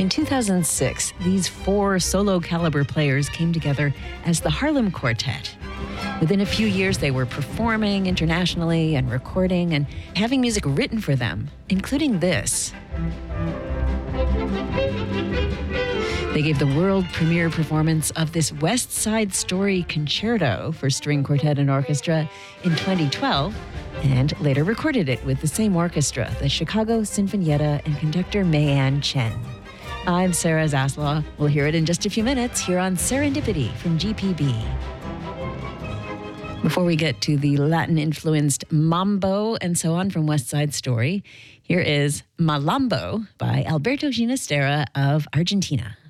In 2006, these four solo caliber players came together as the Harlem Quartet. Within a few years, they were performing internationally and recording and having music written for them, including this. They gave the world premiere performance of this West Side Story concerto for string quartet and orchestra in 2012, and later recorded it with the same orchestra, the Chicago Sinfonietta and conductor Mayanne Chen. I'm Sarah Zaslaw. We'll hear it in just a few minutes here on Serendipity from GPB. Before we get to the Latin-influenced mambo and so on from West Side Story, here is Malambo by Alberto Ginastera of Argentina.